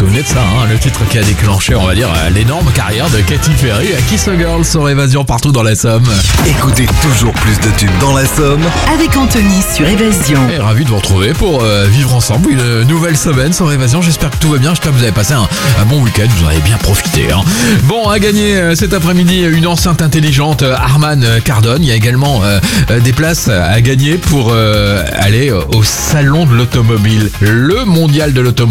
souvenez de ça, le titre qui a déclenché, on va dire, l'énorme carrière de Katy Perry à Kiss a Girl sur Évasion partout dans la Somme. Écoutez toujours plus de tubes dans la Somme avec Anthony sur Évasion. Et ravi de vous retrouver pour vivre ensemble une nouvelle semaine sur Évasion. J'espère que tout va bien, j'espère que vous avez passé un bon week-end, vous en avez bien profité. Bon, à gagner cet après-midi une enceinte intelligente Harman Kardon. Il y a également des places à gagner pour aller au salon de l'automobile, le mondial de l'automobile.